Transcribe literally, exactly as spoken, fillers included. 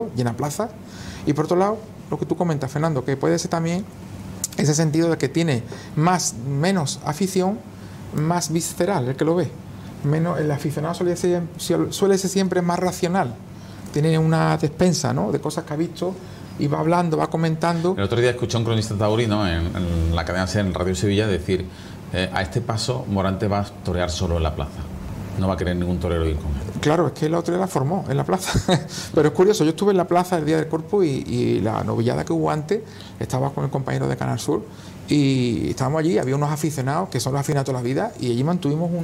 llena plaza, y por otro lado, lo que tú comentas, Fernando, que puede ser también ese sentido de que tiene más, menos afición, más visceral el que lo ve. Menos, el aficionado suele ser, suele ser siempre más racional, tiene una despensa, ¿no?, de cosas que ha visto y va hablando, va comentando. El otro día escuché a un cronista taurino en, en la cadena SER, en Radio Sevilla, decir, eh, a este paso Morante va a torear solo en la plaza, no va a querer ningún torero ir con él. Claro, es que el otro día la formó en la plaza. Pero es curioso, yo estuve en la plaza el día del Corpus y, y la novillada que hubo antes, estaba con el compañero de Canal Sur y estábamos allí, había unos aficionados que son los aficionados toda la vida y allí mantuvimos un